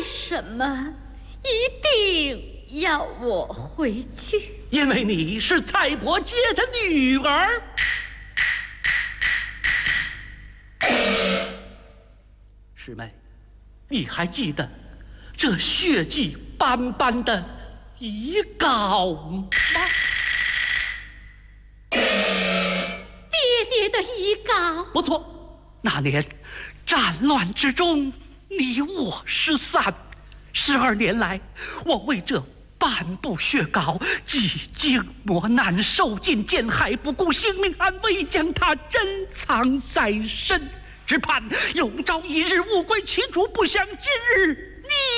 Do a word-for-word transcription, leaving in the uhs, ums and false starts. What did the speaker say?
什么一定要我回去？ 因为你是蔡伯杰的女儿。师妹，你还记得这血迹斑斑的遗稿吗？ 爹爹的遗稿。 不错，那年战乱之中，你我失散。十二年来，我为这半部血稿，几经磨难，受尽艰害，不顾性命安危，将它珍藏在身，只盼有朝一日物归其主。不想今日